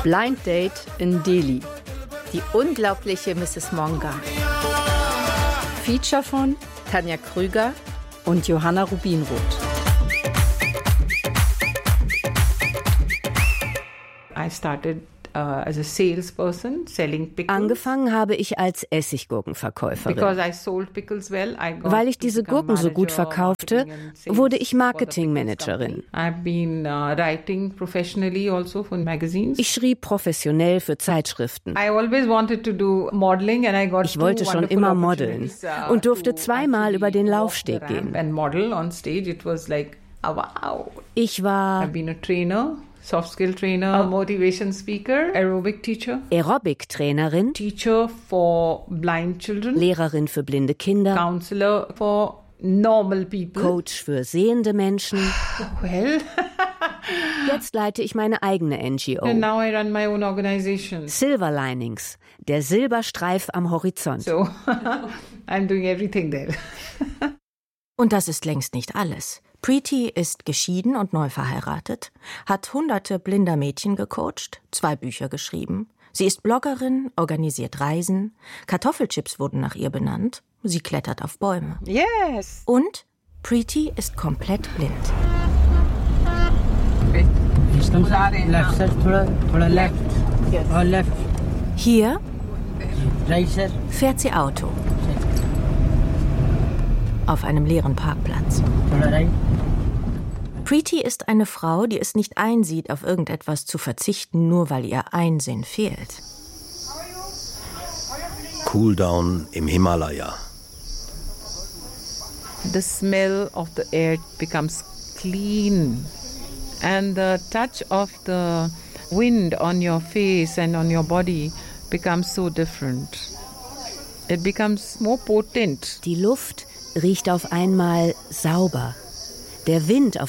Blind Date in Delhi. Die unglaubliche Mrs. Monga. Feature von Tanja Krüger und Johanna Rubinroth. I started as a salesperson selling pickles. Angefangen habe ich als Essiggurkenverkäuferin. Because I sold pickles well, I got Weil ich diese Gurken so gut verkaufte, wurde ich Marketingmanagerin. I've been writing professionally also for magazines. Ich schrieb professionell für Zeitschriften. I always wanted to do modeling and I got Ich wollte schon immer modeln und durfte zweimal über den Laufsteg gehen. And model on stage, it was like, oh, wow. Ich war I've been a trainer. Soft skill trainer, motivation speaker, aerobic teacher, Aerobic-Trainerin, teacher for blind children, Lehrerin für blinde Kinder, counselor for normal people, Coach für sehende Menschen. Well, jetzt leite ich meine eigene NGO. And now I run my own organization. Silver Linings, der Silberstreif am Horizont. So, I'm doing everything there. Und das ist längst nicht alles. Preeti ist geschieden und neu verheiratet, hat hunderte blinder Mädchen gecoacht, 2 Bücher geschrieben. Sie ist Bloggerin, organisiert Reisen, Kartoffelchips wurden nach ihr benannt, sie klettert auf Bäume. Yes! Und Preeti ist komplett blind. Hier fährt sie Auto. Auf einem leeren Parkplatz. Preeti ist eine Frau, die es nicht einsieht, auf irgendetwas zu verzichten, nur weil ihr Einsinn fehlt. Cooldown im Himalaya. The smell of the air becomes clean and the touch of the wind on your face and on your body becomes so different. It becomes more potent. Die Luft riecht auf einmal sauber. Der Wind auf